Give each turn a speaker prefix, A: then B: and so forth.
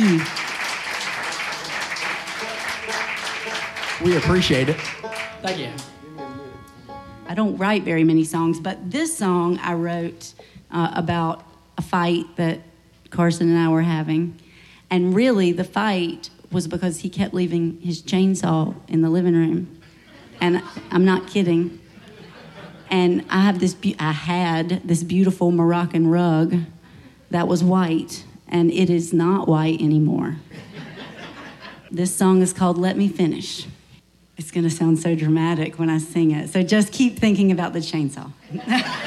A: you.
B: We appreciate it.
C: Thank you.
A: I don't write very many songs, but this song I wrote about a fight that Carson and I were having. And really, the fight was because he kept leaving his chainsaw in the living room. And I'm not kidding. And I had this beautiful Moroccan rug that was white, and it is not white anymore. This song is called Let Me Finish. It's going to sound so dramatic when I sing it, so just keep thinking about the chainsaw.